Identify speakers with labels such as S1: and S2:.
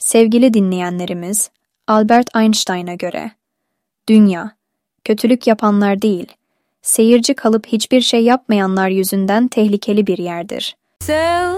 S1: Sevgili dinleyenlerimiz, Albert Einstein'a göre, dünya, kötülük yapanlar değil, seyirci kalıp hiçbir şey yapmayanlar yüzünden tehlikeli bir yerdir.